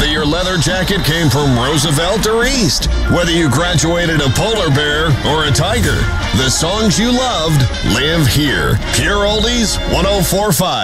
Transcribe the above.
Whether your leather jacket came from Roosevelt or East, whether you graduated a polar bear or a tiger, the songs you loved live here. Pure Oldies 104.5.